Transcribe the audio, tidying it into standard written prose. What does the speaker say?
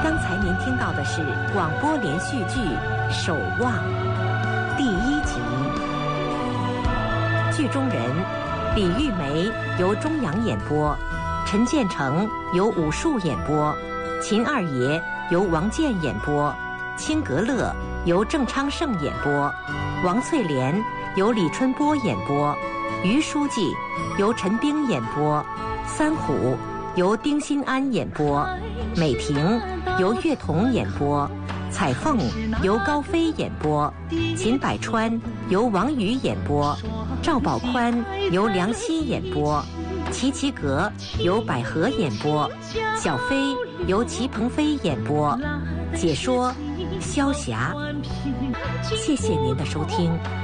刚才您听到的是广播连续剧《守望》第1集。剧中人李玉梅由钟阳演播，陈建成由武术演播，秦二爷由王健演播，青格勒由郑昌盛演播，王翠莲由李春波演播，于书记由陈冰演播，三虎由丁新安演播，美婷由岳彤演播，彩凤由高飞演播，秦百川由王宇演播，赵宝宽由梁希演播，齐齐格由百合演播，小飞由齐鹏飞演播，解说萧霞。谢谢您的收听。